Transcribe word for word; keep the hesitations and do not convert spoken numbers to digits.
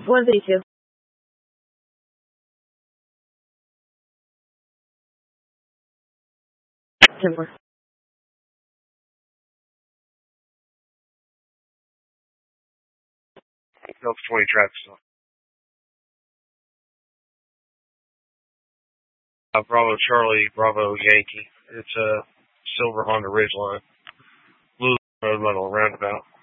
one fifty-two. Timber. Delta twenty traffic stop. Uh, Bravo Charlie, Bravo Yankee. It's a silver Honda Ridgeline. Blue Road Metal Roundabout.